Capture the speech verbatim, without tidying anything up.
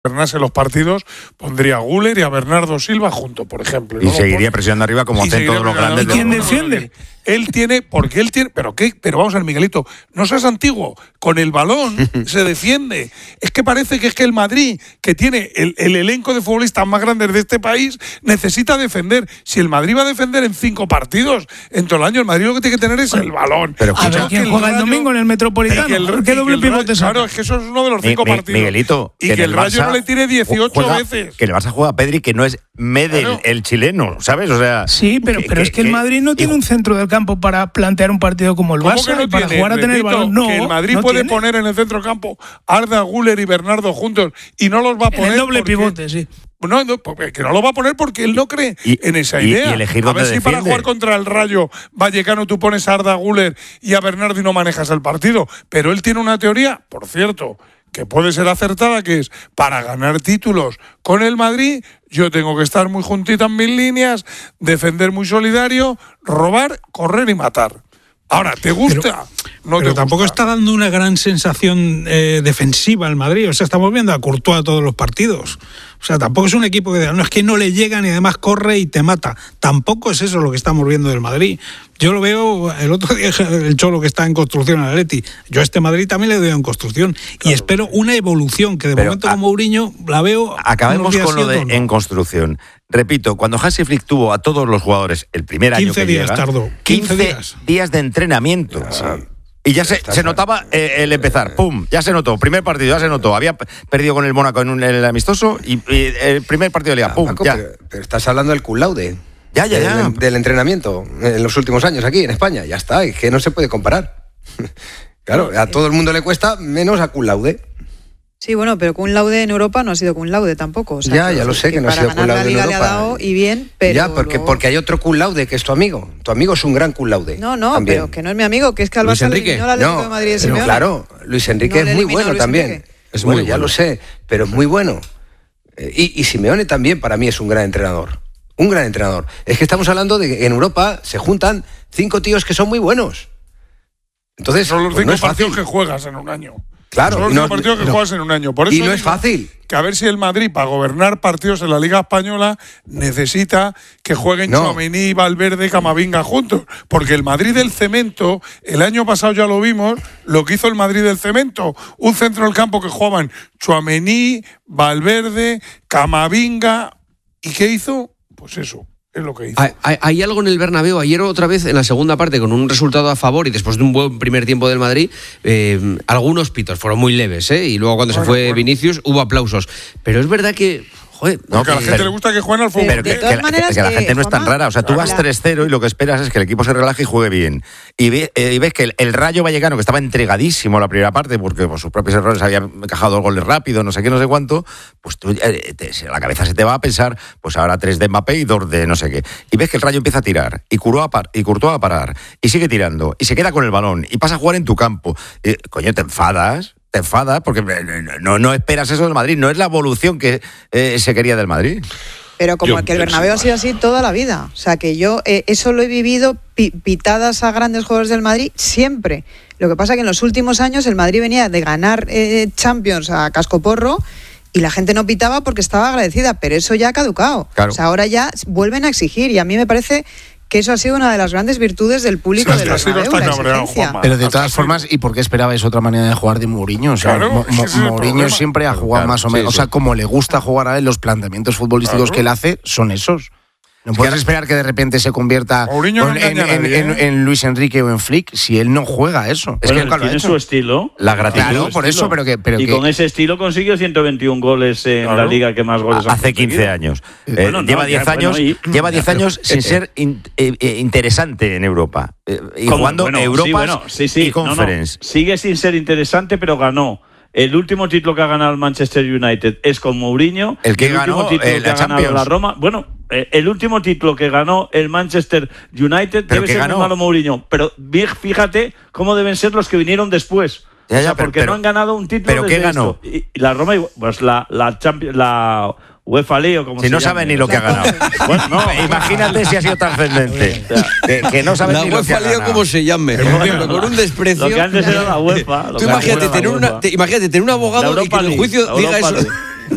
gobernase los partidos, pondría a Güler y a Bernardo Silva juntos, por ejemplo. Y, ¿no? seguiría presionando arriba como hacen todos los grandes. ¿Y de quién los... defiende? Él tiene, porque él tiene, pero qué, pero vamos a ver, Miguelito, no seas antiguo, con el balón se defiende. Es que parece que es que el Madrid, que tiene el, el elenco de futbolistas más grandes de este país, necesita defender. Si el Madrid va a defender en cinco partidos en todo el año, el Madrid lo que tiene que tener es el balón. Pero a ver quién juega el domingo en el Metropolitano. Que el, ¿Qué doble pivote? Claro, es que eso es uno de los cinco Mi, partidos. Miguelito, y que, que el Rayo Barça no le tire dieciocho juega, veces. Que el Barça juega a Pedri, que no es Medel, claro. el chileno, ¿sabes? O sea, sí, pero, que, pero que, es que el Madrid no tiene un centro del campo para plantear un partido como el Barça no y para tiene? jugar a tener el balón. No, que el Madrid no puede tiene. poner en el centro del campo Arda, Güler y Bernardo juntos y no los va a poner. En el doble porque, pivote, sí. No, no, que no lo va a poner porque él no cree y, en esa y, idea. Y elegir a ver si defiende. para jugar contra el Rayo Vallecano tú pones a Arda, Güler y a Bernardo y no manejas el partido. Pero él tiene una teoría, por cierto, que puede ser acertada, que es para ganar títulos con el Madrid, yo tengo que estar muy juntita en mis líneas, defender muy solidario, robar, correr y matar. Ahora, ¿te gusta? Pero, no pero te tampoco gusta. está dando una gran sensación eh, defensiva al Madrid. O sea, estamos viendo a Courtois todos los partidos. O sea, tampoco es un equipo que no es que no le llegan y además corre y te mata. Tampoco es eso lo que estamos viendo del Madrid. Yo lo veo, el otro día el Cholo que está en construcción al Atleti. Yo a este Madrid también le doy en construcción. Claro. Y espero una evolución que de pero momento a, como Mourinho la veo. Acabemos con lo de en construcción. Repito, cuando Hansi Flick tuvo a todos los jugadores el primer año que días llega, tardó. quince, quince días. días de entrenamiento. Sí. Y ya se, se notaba eh, el empezar, pum, ya se notó, primer partido, ya se notó. Había perdido con el Mónaco en un, el amistoso y, y el primer partido de liga, pum, Paco, ya. Pero, pero estás hablando del cum laude. Ya, ya, ya. Del, del entrenamiento en los últimos años aquí en España, ya está, es que no se puede comparar. Claro, a todo el mundo le cuesta menos a cum laude. Sí, bueno, pero cum laude en Europa no ha sido cum laude tampoco. O sea, ya, que, ya lo sé que, que no ha sido cum laude la Liga en Europa. Le ha dado y bien, pero ya, porque, luego... porque hay otro cum laude que es tu amigo. Tu amigo es un gran cum laude. No, no, también. pero que no es mi amigo, que es que al Barça le eliminó la Atlético de Madrid de Simeone. Claro, Luis Enrique no es muy bueno Luis también. Enrique. Es bueno, muy ya bueno. Lo sé, pero es muy bueno. Y, y Simeone también para mí es un gran entrenador. Un gran entrenador. Es que estamos hablando de que en Europa se juntan cinco tíos que son muy buenos. Entonces, son los pues cinco no es partidos fácil. que juegas en un año. Claro, son los no, cinco partidos que no, juegas en un año. Por eso y no es fácil. Que a ver si el Madrid, para gobernar partidos en la Liga Española, necesita que jueguen no. Tchouaméni, Valverde, Camavinga juntos. Porque el Madrid del cemento, el año pasado ya lo vimos, lo que hizo el Madrid del cemento. Un centro del campo que jugaban Tchouaméni, Valverde, Camavinga. ¿Y qué hizo? Pues eso. Es lo que hizo. Hay, hay, hay algo en el Bernabéu. Ayer otra vez en la segunda parte con un resultado a favor y después de un buen primer tiempo del Madrid, eh, algunos pitos fueron muy leves, ¿eh? Y luego cuando bueno, se fue bueno. Vinicius hubo aplausos. Pero es verdad que... Joder, no, que a la gente pero, le gusta que jueguen al fútbol. Pero que, que, que, que, que la gente no es tan rara. O sea, tú vas tres cero y lo que esperas es que el equipo se relaje y juegue bien. Y, ve, eh, y ves que el, el Rayo Vallecano, que estaba entregadísimo la primera parte, porque por sus propios errores había encajado el gol rápido, no sé qué, no sé cuánto, pues tú, eh, te, la cabeza se te va a pensar, pues ahora tres de Mbappé y dos de no sé qué. Y ves que el Rayo empieza a tirar, y Courtois a, par, y Courtois a parar, y sigue tirando, y se queda con el balón, y pasa a jugar en tu campo. Y, coño, te enfadas... te enfadas porque no, no esperas eso del Madrid, no es la evolución que eh, se quería del Madrid. Pero como yo, que el Bernabéu ha sido así toda la vida, o sea que yo eh, eso lo he vivido pi- pitadas a grandes jugadores del Madrid siempre. Lo que pasa que en los últimos años el Madrid venía de ganar eh, Champions a cascoporro y la gente no pitaba porque estaba agradecida, pero eso ya ha caducado. Claro. O sea, ahora ya vuelven a exigir y a mí me parece que eso ha sido una de las grandes virtudes del público sí, del Bernabéu, la exigencia. Pero de todas formas, ¿y por qué esperabais otra manera de jugar de Mourinho? O sea, claro, Mo- Mo- es Mourinho siempre ha jugado claro, más o menos, sí, sí. o sea, como le gusta jugar a él, los planteamientos futbolísticos claro. que él hace son esos. No puedes esperar que de repente se convierta Mourinho no en, en, engaña a nadie, en, ¿eh? en Luis Enrique o en Flick si él no juega eso. Es Bueno, que nunca lo ha tiene hecho. su estilo. La gratitud. Claro, por eso, pero que... Pero y que, con ese estilo consiguió ciento veintiún goles en claro. la liga que más goles ha Hace quince años. Eh, Bueno, no, lleva ya, diez bueno, años, y- lleva diez años sin ser in- eh, eh, interesante en Europa. Eh, y ¿Cómo? jugando Bueno, Europa sí, bueno, sí, sí. y No, no. Conference. Sigue sin ser interesante, pero ganó. El último título que ha ganado el Manchester United es con Mourinho. El que el ganó, último título eh, que la ha ganado Champions. la Roma. Bueno, eh, el último título que ganó el Manchester United ¿Pero debe qué ser ganó? muy malo Mourinho. Pero vi- fíjate cómo deben ser los que vinieron después. Ya, ya, o sea, pero- porque pero- no han ganado un título. ¿pero qué desde ganó? esto. Y, y la Roma, pues la, la Champions, la UEFA League o como Si se no llame. sabe ni lo que ha ganado. Bueno, no. Imagínate si ha sido trascendente. Que, que no sabe La ni lo que ha UEFA Lío ganado. como se llame, pero con un desprecio. Lo que antes era la UEFA. lo Tú que imagínate ahora tener, la una, UEFA. te, imagínate tener un La abogado y que Europa en el League, juicio la diga Europa eso. League.